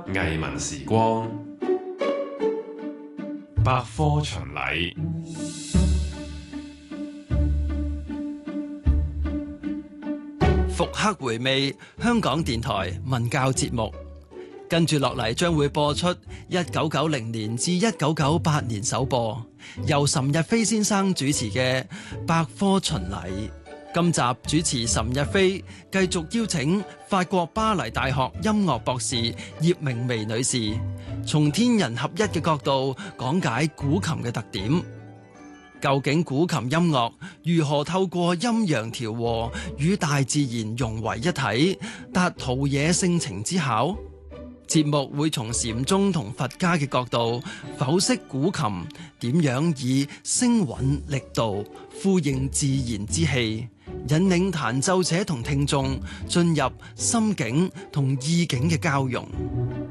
藝文時光，百科巡禮。 復刻回味香港電台文教節目，跟住落嚟將會播出1990年至1998年首播，由岑日飛先生主持嘅百科巡禮。今集主持岑日飛繼續邀請法國巴黎大學音樂博士葉明薇女士，從天人合一嘅角度講解古琴嘅特點。究竟古琴音樂如何透過陰陽調和與大自然融為一體，達陶冶性情之巧？節目會從禪宗同佛家嘅角度剖析古琴點樣以聲韻力度呼應自然之氣，引領彈奏者同聽眾進入心境同意境嘅交融。